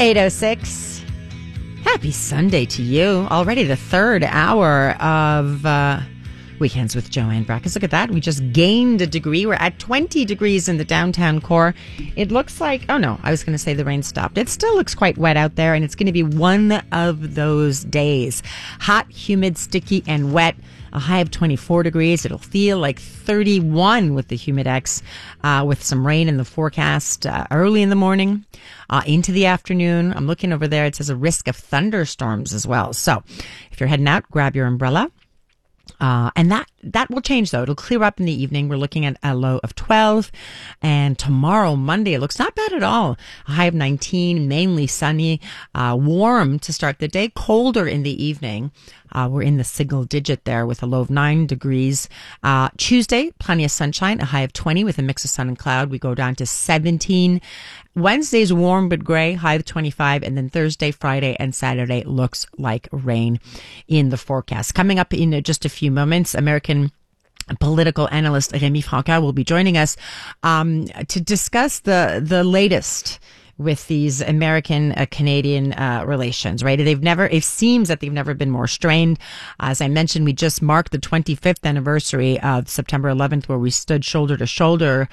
8:06. Happy Sunday to you. Already the third hour of Weekends with Joanne Brackens. Look at that. We just gained a degree. We're at 20 degrees in the downtown core. It looks like, oh no, I was going to say the rain stopped. It still looks quite wet out there, and it's going to be one of those days. Hot, humid, sticky, and wet. A high of 24 degrees. It'll feel like 31 with the humidex, with some rain in the forecast early in the morning, into the afternoon. I'm looking over there. It says a risk of thunderstorms as well. So if you're heading out, grab your umbrella. And that will change, though. It'll clear up in the evening. We're looking at a low of 12. And tomorrow, Monday, it looks not bad at all. A high of 19, mainly sunny, warm to start the day, colder in the evening. We're in the single digit there with a low of 9 degrees. Tuesday, plenty of sunshine, a high of 20 with a mix of sun and cloud. We go down to 17. Wednesday's warm but gray, high of 25. And then Thursday, Friday, and Saturday looks like rain in the forecast. Coming up in just a few moments, American political analyst Rémi Franca will be joining us to discuss the latest with these American-Canadian relations, right? It seems that they've never been more strained. As I mentioned, we just marked the 25th anniversary of September 11th, where we stood shoulder to shoulder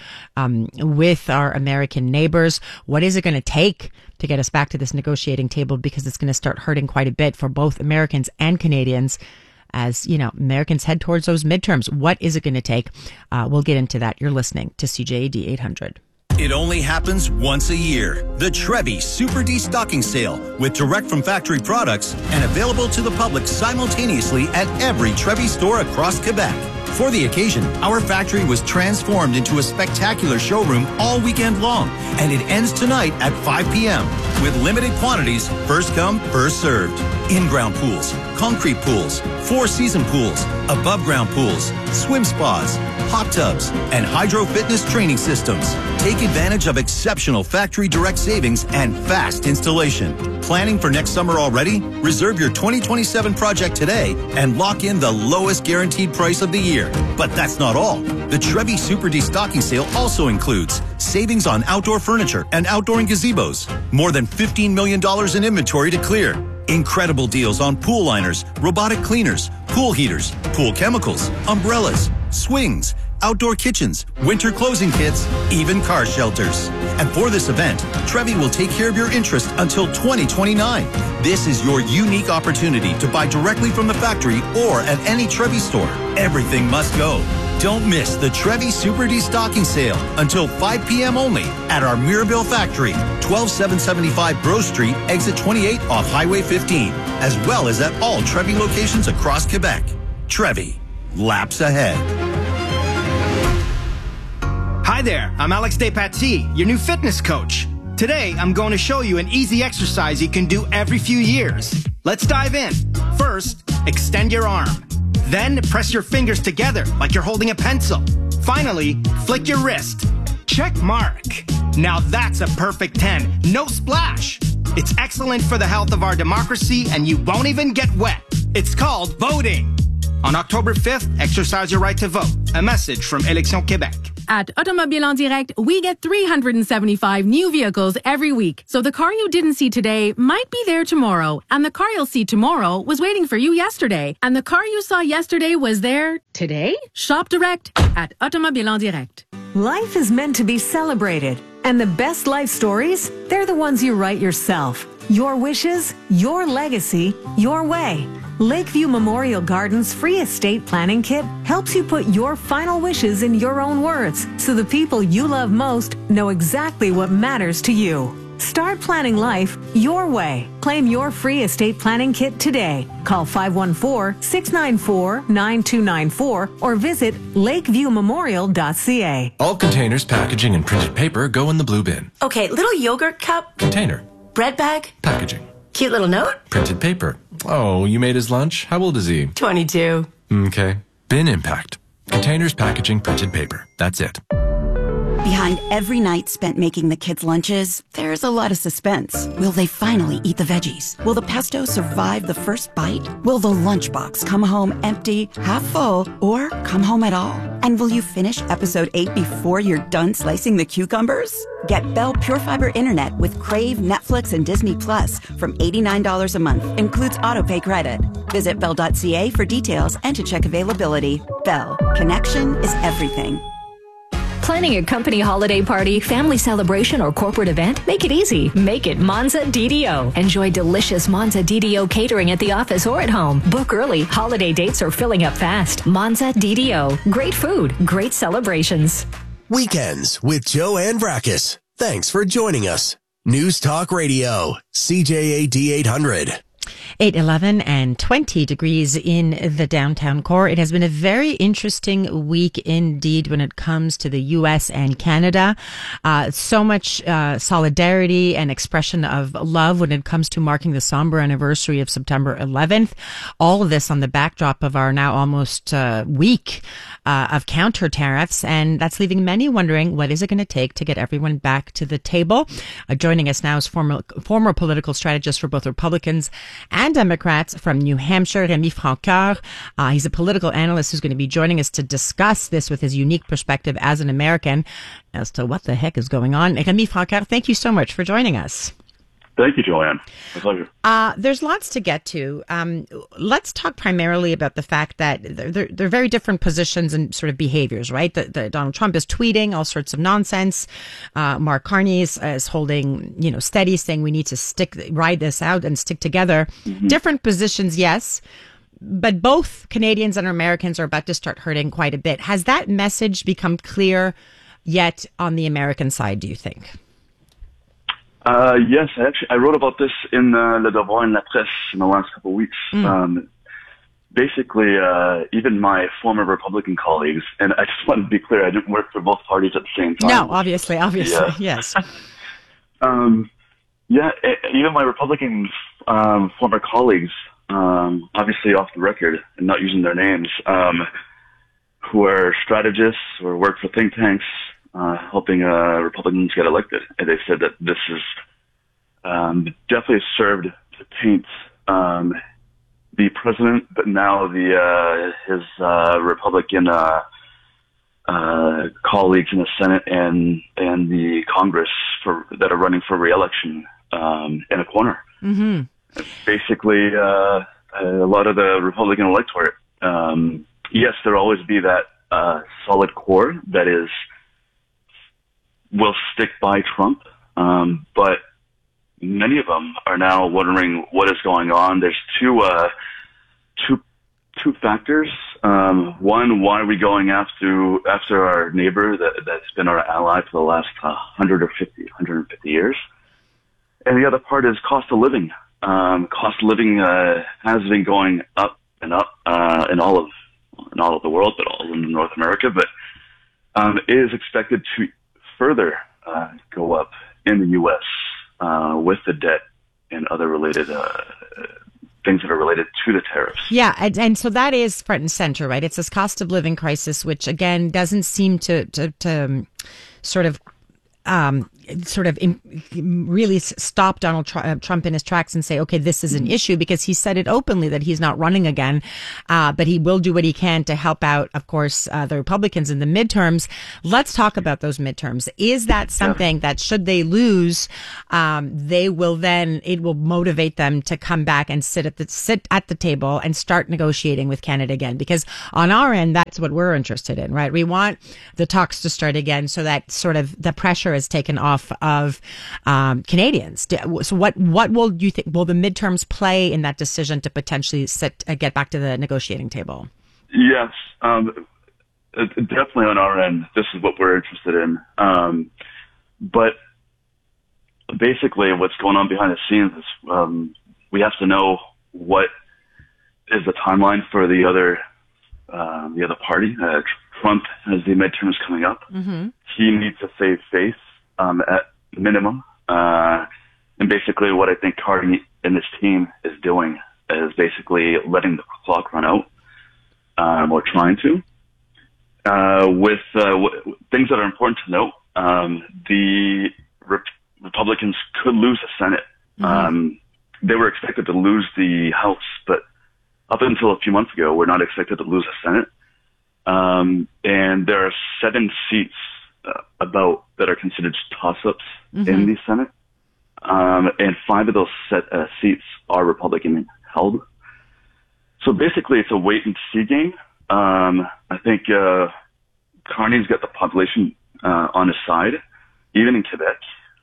with our American neighbors. What is it going to take to get us back to this negotiating table? Because it's going to start hurting quite a bit for both Americans and Canadians. As, you know, Americans head towards those midterms. What is it going to take? We'll get into that. You're listening to CJAD 800. It only happens once a year. The Trevi Super Destocking Sale with direct from factory products and available to the public simultaneously at every Trevi store across Quebec. For the occasion, our factory was transformed into a spectacular showroom all weekend long, and it ends tonight at 5 p.m. with limited quantities, first come, first served. In-ground pools, concrete pools, four-season pools, above-ground pools, swim spas, hot tubs, and hydro fitness training systems. Take advantage of exceptional factory direct savings and fast installation. Planning for next summer already? Reserve your 2027 project today and lock in the lowest guaranteed price of the year. But that's not all. The Trevi Super Destocking Sale also includes savings on outdoor furniture and outdoor gazebos. More than $15 million in inventory to clear. Incredible deals on pool liners, robotic cleaners, pool heaters, pool chemicals, umbrellas, swings, outdoor kitchens, winter closing kits, even car shelters. And for this event, Trevi will take care of your interest until 2029. This is your unique opportunity to buy directly from the factory or at any Trevi store. Everything must go. Don't miss the Trevi Super Destocking Sale until 5 p.m. only at our Mirabel factory, 12775 Bro Street, exit 28 off Highway 15, as well as at all Trevi locations across Quebec. Trevi, laps ahead. Hi there, I'm Alex Despatie, your new fitness coach. Today, I'm going to show you an easy exercise you can do every few years. Let's dive in. First, extend your arm. Then, press your fingers together like you're holding a pencil. Finally, flick your wrist. Check mark. Now that's a perfect 10. No splash. It's excellent for the health of our democracy, and you won't even get wet. It's called voting. On October 5th, exercise your right to vote. A message from Élections Québec. At Automobile en Direct, we get 375 new vehicles every week. So the car you didn't see today might be there tomorrow. And the car you'll see tomorrow was waiting for you yesterday. And the car you saw yesterday was there today? Shop direct at Automobile en Direct. Life is meant to be celebrated. And the best life stories, they're the ones you write yourself. Your wishes, your legacy, your way. Lakeview Memorial Gardens free estate planning kit helps you put your final wishes in your own words so the people you love most know exactly what matters to you. Start planning life your way. Claim your free estate planning kit today. Call 514-694-9294 or visit lakeviewmemorial.ca. All containers, packaging, and printed paper go in the blue bin. Okay, little yogurt cup. Container. Bread bag. Packaging. Cute little note. Printed paper. Oh, you made his lunch? How old is he? 22. Okay. Bin impact. Containers, packaging, printed paper. That's it. Behind every night spent making the kids' lunches, there's a lot of suspense. Will they finally eat the veggies? Will the pesto survive the first bite? Will the lunchbox come home empty, half full, or come home at all? And will you finish episode 8 before you're done slicing the cucumbers? Get Bell Pure Fiber Internet with Crave, Netflix, and Disney Plus from $89 a month. Includes autopay credit. Visit Bell.ca for details and to check availability. Bell. Connection is everything. Planning a company holiday party, family celebration, or corporate event? Make it easy. Make it Monza DDO. Enjoy delicious Monza DDO catering at the office or at home. Book early. Holiday dates are filling up fast. Monza DDO. Great food. Great celebrations. Weekends with Joanne Brackus. Thanks for joining us. News Talk Radio, CJAD 800. 8:11 and 20 degrees in the downtown core. It has been a very interesting week indeed when it comes to the U.S. and Canada. So much solidarity and expression of love when it comes to marking the somber anniversary of September 11th. All of this on the backdrop of our now almost week of counter tariffs, and that's leaving many wondering what is it going to take to get everyone back to the table. Joining us now is former political strategist for both Republicans and Democrats from New Hampshire, Rémi Francoeur. He's a political analyst who's going to be joining us to discuss this with his unique perspective as an American as to what the heck is going on. Rémi Francoeur, thank you so much for joining us. Thank you, Joanne. My pleasure. There's lots to get to. Let's talk primarily about the fact that they're very different positions and sort of behaviors, right? Donald Trump is tweeting all sorts of nonsense. Mark Carney is holding, steady, saying we need to ride this out and stick together. Mm-hmm. Different positions, yes. But both Canadians and Americans are about to start hurting quite a bit. Has that message become clear yet on the American side, do you think? Yes, I wrote about this in Le Devoir and La Presse in the last couple of weeks. Basically, even my former Republican colleagues, and I just wanted to be clear, I didn't work for both parties at the same time. No, obviously, yeah. Yes. Even my Republican former colleagues, obviously off the record and not using their names, who are strategists or work for think tanks, helping Republicans get elected. And they said that this is definitely served to paint the president, but now his Republican colleagues in the Senate and the Congress that are running for re-election in a corner. Mm-hmm. Basically, a lot of the Republican electorate, yes, there'll always be that solid core that will stick by Trump, but many of them are now wondering what is going on. There's two factors. One, why are we going after our neighbor that's been our ally for the last 150 years? And the other part is cost of living. Cost of living has been going up and up in all of the world, but all in North America. But it is expected to further go up in the U.S. With the debt and other related things that are related to the tariffs. Yeah, and so that is front and center, right? It's this cost of living crisis, which again doesn't seem to really stop Donald Trump in his tracks and say, okay, this is an issue, because he said it openly that he's not running again, but he will do what he can to help out, of course, the Republicans in the midterms. Let's talk about those midterms. Is that something that, should they lose, it will motivate them to come back and sit at the table and start negotiating with Canada again? Because on our end, that's what we're interested in, right? We want the talks to start again so that sort of the pressure is taken off of Canadians. So what will you think will the midterms play in that decision to potentially get back to the negotiating table? Yes, definitely on our end, this is what we're interested in. But basically what's going on behind the scenes is we have to know what is the timeline for the other party. Trump has the midterms coming up. Mm-hmm. He needs to save face at minimum. And basically what I think Carney and his team is doing is basically letting the clock run out, or trying to. With things that are important to note, the Republicans could lose the Senate. They were expected to lose the House, but up until a few months ago, we're not expected to lose the Senate. And there are 7 seats that are considered toss-ups in the Senate. And 5 of those seats are Republican held. So basically, it's a wait-and-see game. I think Carney's got the population on his side, even in Quebec.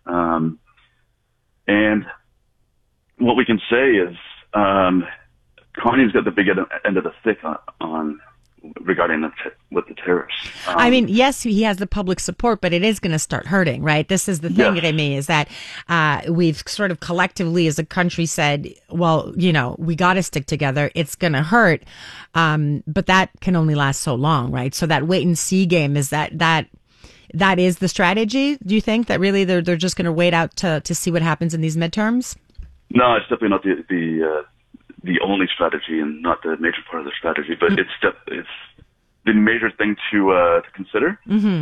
And what we can say is Carney's got the big end of the stick on regarding with the tariffs. I mean, yes, he has the public support, but it is going to start hurting, right? This is the thing, Rémi, is that we've sort of collectively as a country said, well, we got to stick together. It's going to hurt. But that can only last so long, right? So that wait and see game, is that is the strategy? Do you think that really they're just going to wait out to see what happens in these midterms? No, it's definitely not the only strategy and not the major part of the strategy, but it's the major thing to consider.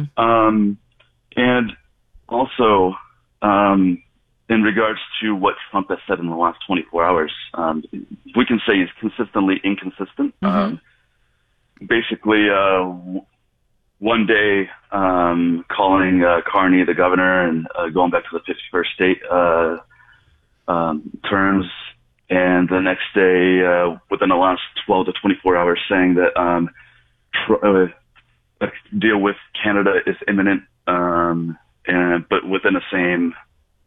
And also, in regards to what Trump has said in the last 24 hours, we can say he's consistently inconsistent. Basically, one day calling Carney the governor and going back to the 51st state terms, and the next day, within the last 12 to 24 hours, saying that a deal with Canada is imminent, but within the same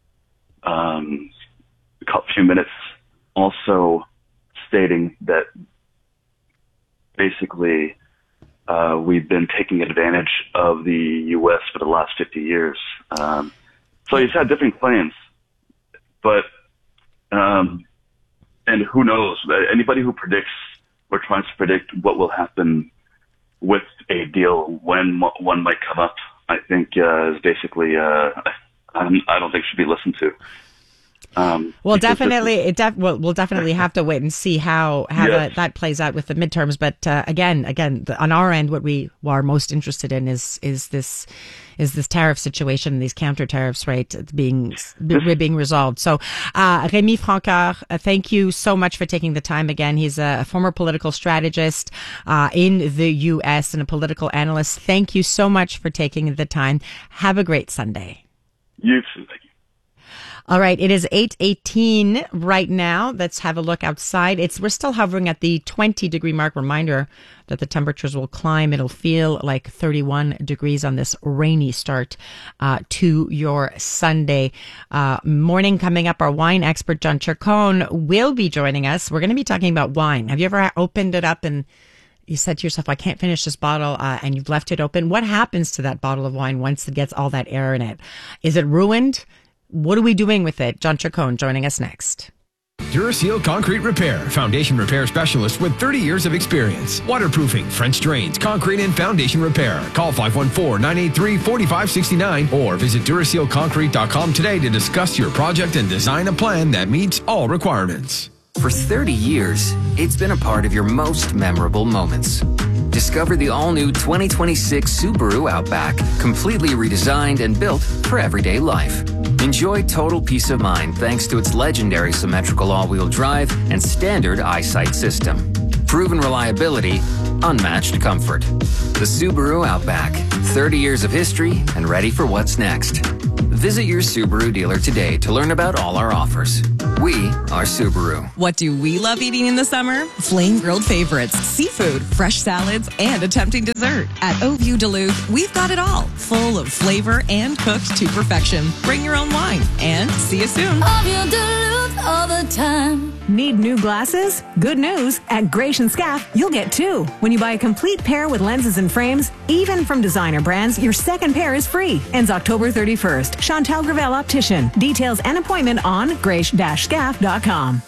few minutes, also stating that basically we've been taking advantage of the U.S. for the last 50 years. So he's had different plans, but and who knows? Anybody who predicts or tries to predict what will happen with a deal when one might come up, I think is basically I don't think should be listened to. Well, definitely, we'll definitely have to wait and see how that plays out with the midterms. But again, on our end, what we are most interested in is this tariff situation, these counter tariffs, right, being resolved. So, Rémi Francoeur, thank you so much for taking the time again. He's a former political strategist in the U.S. and a political analyst. Thank you so much for taking the time. Have a great Sunday. You too. Thank you. All right, it is 8:18 right now. Let's have a look outside. We're still hovering at the 20-degree mark. Reminder that the temperatures will climb. It'll feel like 31 degrees on this rainy start to your Sunday morning. Coming up, our wine expert, John Chircone, will be joining us. We're going to be talking about wine. Have you ever opened it up and you said to yourself, I can't finish this bottle, and you've left it open? What happens to that bottle of wine once it gets all that air in it? Is it ruined? What are we doing with it? John Chircone joining us next. Duraseal Concrete Repair, foundation repair specialist with 30 years of experience. Waterproofing, French drains, concrete and foundation repair. Call 514-983-4569 or visit DurasealConcrete.com today to discuss your project and design a plan that meets all requirements. For 30 years, it's been a part of your most memorable moments. Discover the all-new 2026 Subaru Outback, completely redesigned and built for everyday life. Enjoy total peace of mind thanks to its legendary symmetrical all-wheel drive and standard eyesight system. Proven reliability, unmatched comfort. The Subaru Outback, 30 years of history and ready for what's next. Visit your Subaru dealer today to learn about all our offers. We are Subaru. What do we love eating in the summer? Flame grilled favorites, seafood, fresh salads, and a tempting dessert. At Oview Duluth, we've got it all, full of flavor and cooked to perfection. Bring your own wine and see you soon. Oview Duluth all the time. Need new glasses? Good news. At Gratian Scaff, you'll get 2. When you buy a complete pair with lenses and frames, even from designer brands, your second pair is free. Ends October 31st. Chantal Gravel Optician. Details and appointment on grace-scaff.com.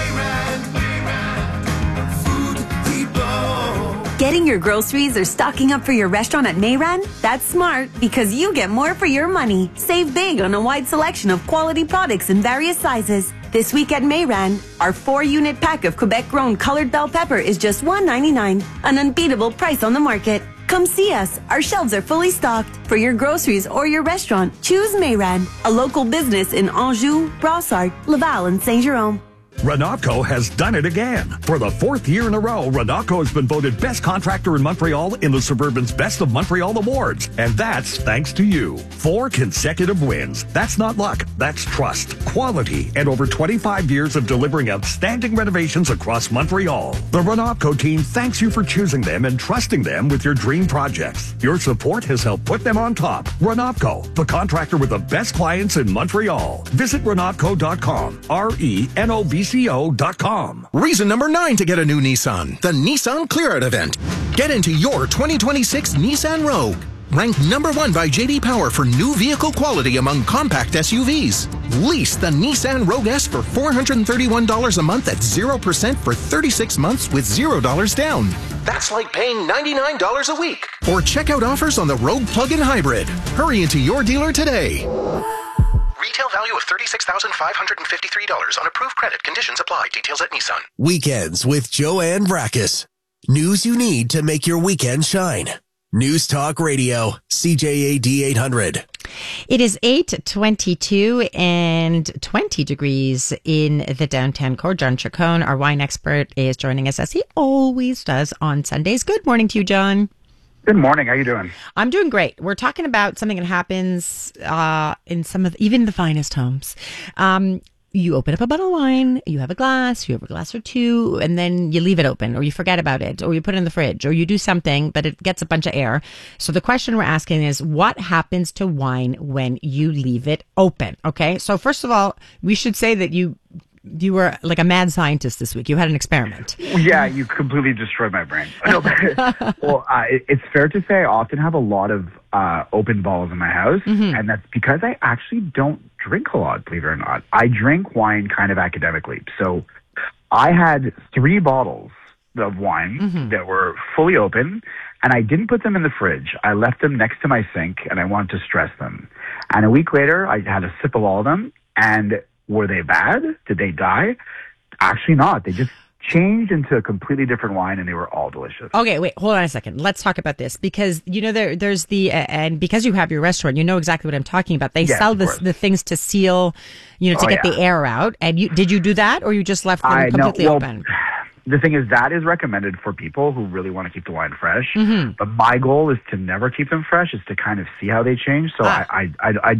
Getting your groceries or stocking up for your restaurant at Mayran? That's smart because you get more for your money. Save big on a wide selection of quality products in various sizes. This week at Mayran, our 4-unit pack of Quebec-grown colored bell pepper is just $1.99, an unbeatable price on the market. Come see us. Our shelves are fully stocked. For your groceries or your restaurant, choose Mayran, a local business in Anjou, Brossard, Laval, and Saint-Jérôme. Renocco has done it again. For the 4th year in a row, Renocco has been voted best contractor in Montreal in the Suburban's Best of Montreal Awards. And that's thanks to you. 4 consecutive wins. That's not luck. That's trust, quality, and over 25 years of delivering outstanding renovations across Montreal. The Renocco team thanks you for choosing them and trusting them with your dream projects. Your support has helped put them on top. Renocco, the contractor with the best clients in Montreal. Visit Renocco.com. RENOVCO.com. Reason number 9 to get a new Nissan, the Nissan Clear Out event. Get into your 2026 Nissan Rogue. Ranked number 1 by J.D. Power for new vehicle quality among compact SUVs. Lease the Nissan Rogue S for $431 a month at 0% for 36 months with $0 down. That's like paying $99 a week. Or check out offers on the Rogue Plug-in Hybrid. Hurry into your dealer today. Retail value of $36,553 on approved credit. Conditions apply. Details at Nissan. Weekends with Joanne Brackus. News you need to make your weekend shine. News Talk Radio, CJAD 800. It is 8:22 and 20 degrees in the downtown core. John Chacon, our wine expert, is joining us as he always does on Sundays. Good morning to you, John. Good morning. How you doing? I'm doing great. We're talking about something that happens in some of even the finest homes. You open up a bottle of wine, you have a glass or two, and then you leave it open, or you forget about it, or you put it in the fridge, or you do something, but it gets a bunch of air. So the question we're asking is, what happens to wine when you leave it open? Okay, so first of all, we should say that you were like a mad scientist this week. You had an experiment. Yeah, you completely destroyed my brain. No, but, well, it's fair to say I often have a lot of open bottles in my house, and that's because I actually don't drink a lot, believe it or not. I drink wine kind of academically. So I had 3 bottles of wine that were fully open, and I didn't put them in the fridge. I left them next to my sink, and I wanted to stress them. And a week later, I had a sip of all of them, and were they bad? Did they die? Actually not. They just changed into a completely different wine, and they were all delicious. Okay, wait, hold on a second. Let's talk about this, because you know there's the and because you have your restaurant, you know exactly what I'm talking about. They sell the things to seal, to get the air out. And did you do that, or you just left them completely open? The thing is, that is recommended for people who really want to keep the wine fresh. But my goal is to never keep them fresh, is to kind of see how they change. So I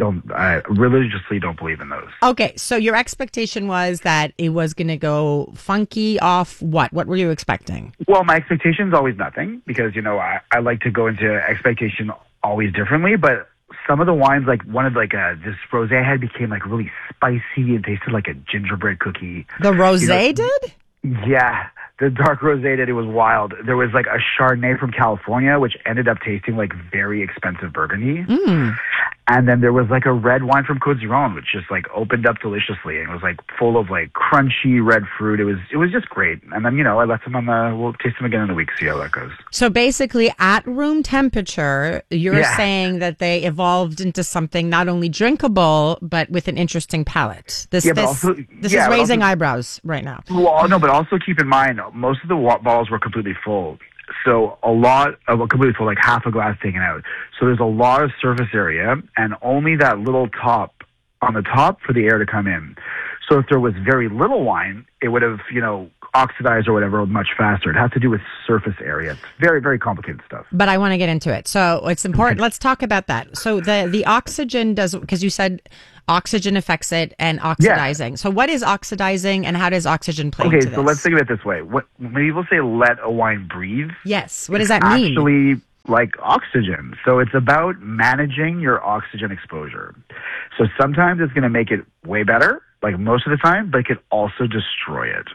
religiously don't believe in those. Okay, so your expectation was that it was going to go funky off what? What were you expecting? Well, my expectation is always nothing, because, I like to go into expectation always differently. But some of the wines, like one of this rosé I had, became like really spicy and tasted like a gingerbread cookie. The rosé did? Yeah, the dark rosé did. It was wild. There was like a Chardonnay from California, which ended up tasting like very expensive Burgundy. And then there was like a red wine from Côte d'Iron, which just like opened up deliciously and was like full of like crunchy red fruit. It was just great. And then, I left them we'll taste them again in a week, see how that goes. So basically at room temperature, you're saying that they evolved into something not only drinkable, but with an interesting palate. This is raising eyebrows right now. Well, no, but also keep in mind, most of the bottles were completely full. So completely full, like half a glass taken out. So there's a lot of surface area, and only that little top on the top for the air to come in. So if there was very little wine, it would have, oxidized or whatever much faster. It has to do with surface area. It's very, very complicated stuff. But I want to get into it. So it's important. Let's talk about that. So the oxygen because you said oxygen affects it and oxidizing. So what is oxidizing, and how does oxygen play into this? Okay, so let's think of it this way. When people say let a wine breathe. Yes. What does that mean? Actually, like oxygen. So it's about managing your oxygen exposure. So sometimes it's going to make it way better, like most of the time, but it could also destroy it.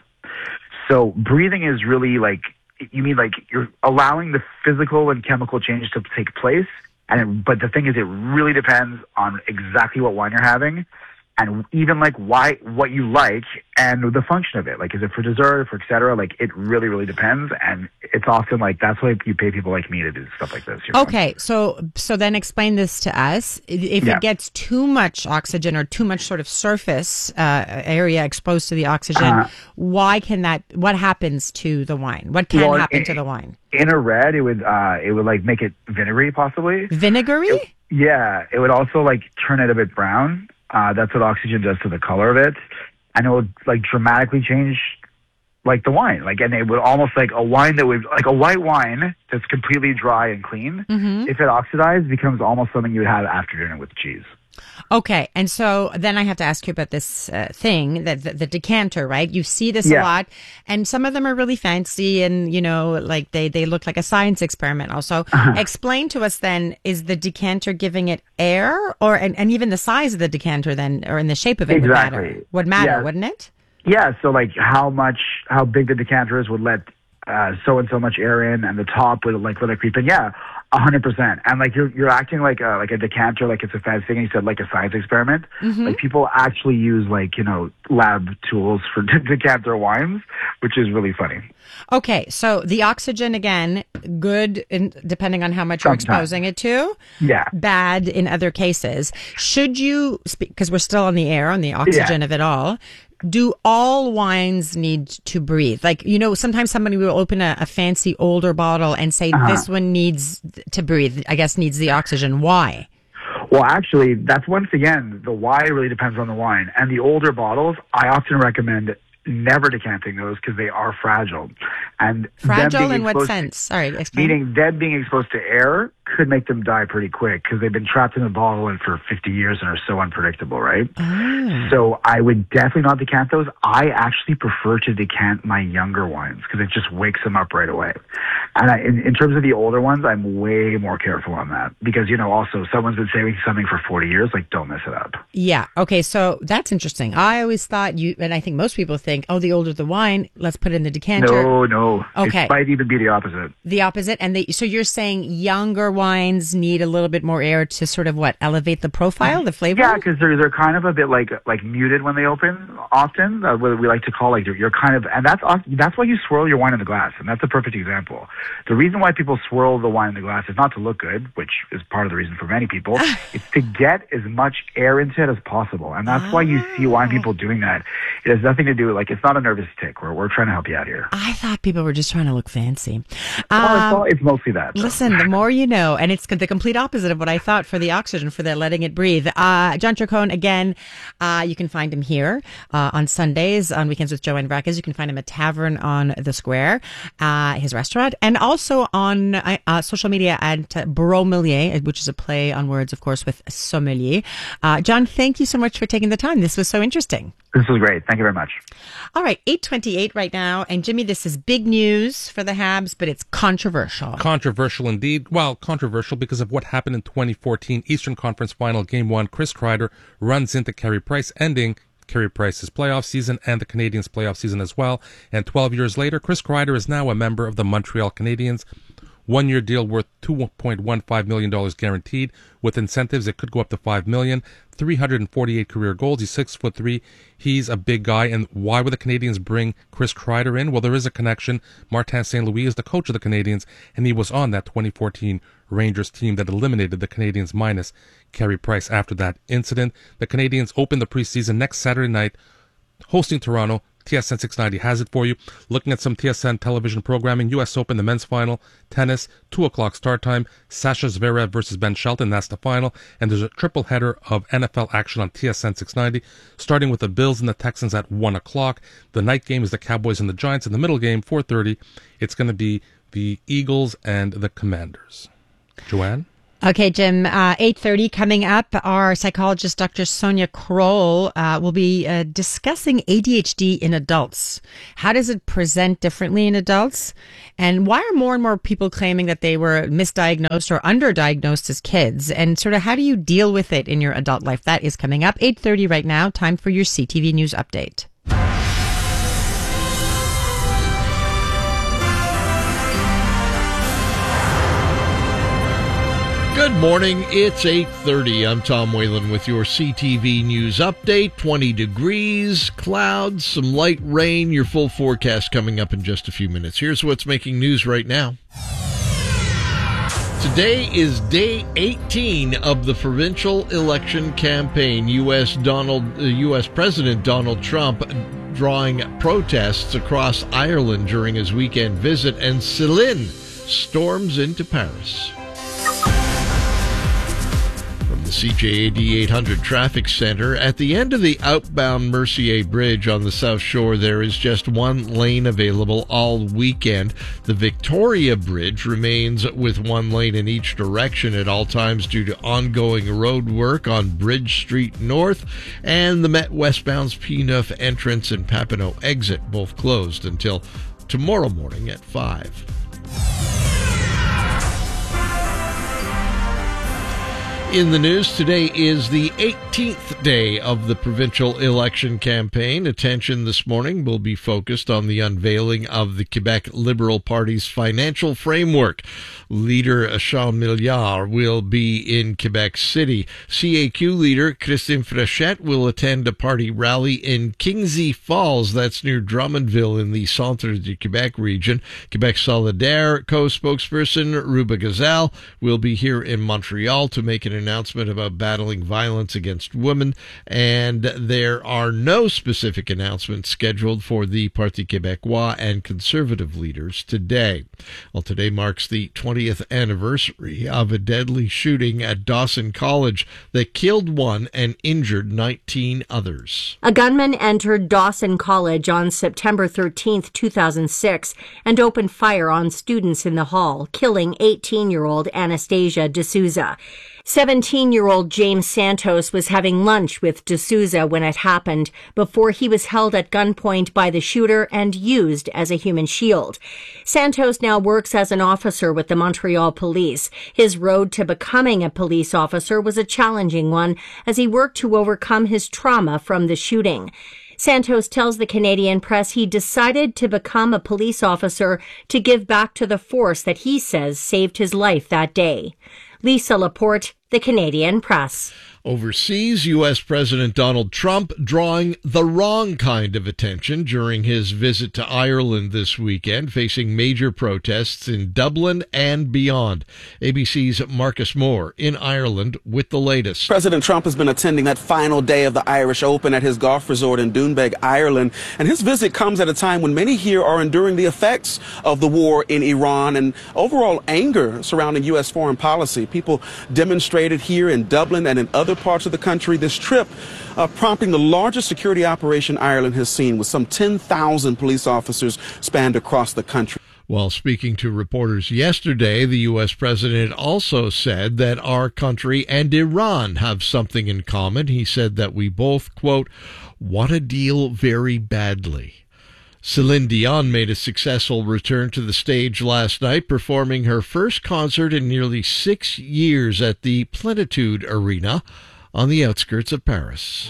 So breathing is really like, you mean like you're allowing the physical and chemical changes to take place. But the thing is, it really depends on exactly what wine you're having and even like what you like and the function of it. Like, is it for dessert, for et cetera? Like, it really, really depends. And it's often like, that's why you pay people like me to do stuff like this. You know? Okay. So then explain this to us. If it gets too much oxygen or too much sort of surface area exposed to the oxygen, what happens to the wine? What can happen to the wine? In a red, it would like make it vinegary, possibly. Vinegary? It would also like turn it a bit brown. That's what oxygen does to the color of it. And it would like dramatically change like the wine. Like, and it would almost like a wine that would, like a white wine that's completely dry and clean. Mm-hmm. If it oxidized, becomes almost something you would have after dinner with cheese. Okay, and so then I have to ask you about this thing, the decanter, right? You see this a lot, and some of them are really fancy, and like they look like a science experiment. Also, explain to us then: is the decanter giving it air, or and even the size of the decanter then, or in the shape of it would matter, wouldn't it? Yeah. So like how big the decanter is would let so and so much air in, and the top would like let it creep in. Yeah. 100%. And like you're acting like a decanter, like it's a fancy thing. You said like a science experiment. Mm-hmm. Like people actually use like, lab tools for decanter wines, which is really funny. Okay. So the oxygen, again, good depending on how much you're exposing it to. Yeah. Bad in other cases. Should you, because we're still on the air, on the oxygen of it all, do all wines need to breathe? Like, sometimes somebody will open a fancy older bottle and say, this one needs to breathe, I guess needs the oxygen. Why? Well, actually, that's once again, the why really depends on the wine. And the older bottles, I often recommend never decanting those because they are fragile. And fragile in what sense? Sorry, explain. Meaning them being exposed to air could make them die pretty quick because they've been trapped in the bottle and for 50 years and are so unpredictable, right? So I would definitely not decant those. I actually prefer to decant my younger wines because it just wakes them up right away. And in terms of the older ones, I'm way more careful on that because, also someone's been saving something for 40 years, like don't mess it up. Yeah. Okay. So that's interesting. I always thought and I think most people think, oh, the older the wine, let's put it in the decanter. No. Okay. It might even be the opposite. The opposite. And so you're saying younger wines need a little bit more air to sort of elevate the profile, the flavor? Yeah, because they're kind of a bit like muted when they open often. What we like to call you're kind of, and that's why you swirl your wine in the glass. And that's a perfect example. The reason why people swirl the wine in the glass is not to look good, which is part of the reason for many people. It's to get as much air into it as possible. And that's why you see wine people doing that. It has nothing to do with, it's not a nervous tick. We're trying to help you out here. I thought people were just trying to look fancy. It's mostly that. Listen, the more you know, and it's the complete opposite of what I thought for the oxygen, for the letting it breathe. John Chacon, again, you can find him here on Sundays, on Weekends with Joanne Brackus. You can find him at Tavern on the Square, his restaurant, and also on social media at Bromelier, which is a play on words, of course, with sommelier. John, thank you so much for taking the time. This was so interesting. This was great. Thank you very much. All right, 8:28 right now. And Jimmy, this is big news for the Habs, but it's controversial. Controversial indeed. Well, controversial because of what happened in 2014 Eastern Conference Final Game 1. Chris Kreider runs into Carey Price, ending Carey Price's playoff season and the Canadiens' playoff season as well. And 12 years later, Chris Kreider is now a member of the Montreal Canadiens. 1-year deal worth $2.15 million guaranteed. With incentives, it could go up to $5 million. 348 career goals. He's 6'3". He's a big guy. And why would the Canadiens bring Chris Kreider in? Well, there is a connection. Martin St. Louis is the coach of the Canadiens, and he was on that 2014 Rangers team that eliminated the Canadiens minus Carey Price after that incident. The Canadiens open the preseason next Saturday night, hosting Toronto. TSN 690 has it for you. Looking at some TSN television programming, U.S. Open, the men's final, tennis, 2 o'clock start time, Sasha Zverev versus Ben Shelton, that's the final. And there's a triple header of NFL action on TSN 690, starting with the Bills and the Texans at 1 o'clock. The night game is the Cowboys and the Giants. In the middle game, 4:30, it's going to be the Eagles and the Commanders. Joanne? Okay, Jim, 8:30 coming up, our psychologist, Dr. Sonia Kroll, will be discussing ADHD in adults. How does it present differently in adults? And why are more and more people claiming that they were misdiagnosed or underdiagnosed as kids? And sort of how do you deal with it in your adult life? That is coming up. 8:30 right now. Time for your CTV News Update. Good morning. It's 8:30. I'm Tom Whalen with your CTV News update. 20 degrees, clouds, some light rain. Your full forecast coming up in just a few minutes. Here's what's making news right now. Today is day 18 of the provincial election campaign. U.S. President Donald Trump drawing protests across Ireland during his weekend visit, and Céline storms into Paris. From the CJAD 800 Traffic Center, at the end of the outbound Mercier Bridge on the South Shore, there is just one lane available all weekend. The Victoria Bridge remains with one lane in each direction at all times due to ongoing road work on Bridge Street North, and the Met westbound's P9 entrance and Papineau exit both closed until tomorrow morning at 5. In the news, today is the 18th day of the provincial election campaign. Attention this morning will be focused on the unveiling of the Quebec Liberal Party's financial framework. Leader Charles Milliard will be in Quebec City. CAQ leader Christine Fréchette will attend a party rally in Kingsey Falls, that's near Drummondville in the Centre du Québec region. Quebec Solidaire co-spokesperson Ruba Gazal will be here in Montreal to make an announcement about battling violence against women, and there are no specific announcements scheduled for the Parti Québécois and Conservative leaders today. Well, today marks the 20th anniversary of a deadly shooting at Dawson College that killed one and injured 19 others. A gunman entered Dawson College on September 13, 2006, and opened fire on students in the hall, killing 18-year-old Anastasia D'Souza. 17-year-old James Santos was having lunch with D'Souza when it happened, before he was held at gunpoint by the shooter and used as a human shield. Santos now works as an officer with the Montreal Police. His road to becoming a police officer was a challenging one, as he worked to overcome his trauma from the shooting. Santos tells the Canadian Press he decided to become a police officer to give back to the force that he says saved his life that day. Lisa Laporte, the Canadian Press. Overseas, U.S. President Donald Trump drawing the wrong kind of attention during his visit to Ireland this weekend, facing major protests in Dublin and beyond. ABC's Marcus Moore in Ireland with the latest. President Trump has been attending that final day of the Irish Open at his golf resort in Doonbeg, Ireland, and his visit comes at a time when many here are enduring the effects of the war in Iran and overall anger surrounding U.S. foreign policy. People demonstrated here in Dublin and in other parts of the country this trip, prompting the largest security operation Ireland has seen, with some 10,000 police officers spanned across the country. While speaking to reporters yesterday, the U.S. president also said that our country and Iran have something in common. He said that we both, quote, want a deal very badly. Celine Dion made a successful return to the stage last night, performing her first concert in nearly 6 years at the Plenitude Arena on the outskirts of Paris.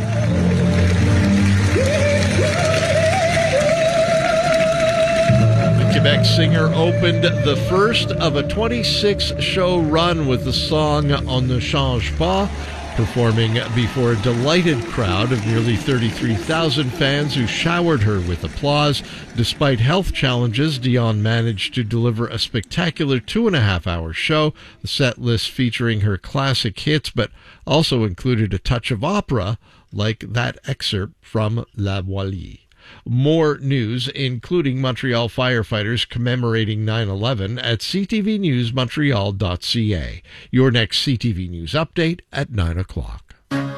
The Quebec singer opened the first of a 26-show run with the song On ne change pas, performing before a delighted crowd of nearly 33,000 fans who showered her with applause. Despite health challenges, Dion managed to deliver a spectacular 2.5-hour show, the set list featuring her classic hits, but also included a touch of opera, like that excerpt from La Voilée. More news, including Montreal firefighters commemorating 9/11 at ctvnewsmontreal.ca. Your next CTV News update at 9 o'clock.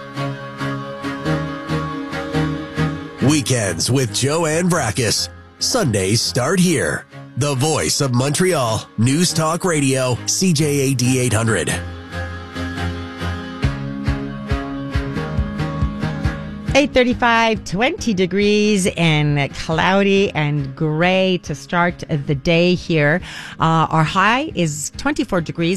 Weekends with Joanne Brackus. Sundays start here. The voice of Montreal. News Talk Radio, CJAD 800. 8:35, 20 degrees and cloudy and gray to start the day here. Our high is 24 degrees.